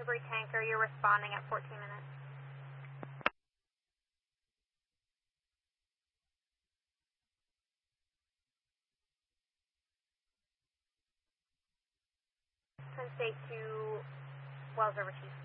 debris tanker, you're responding at 14 minutes. Twin State to Wells River Chief.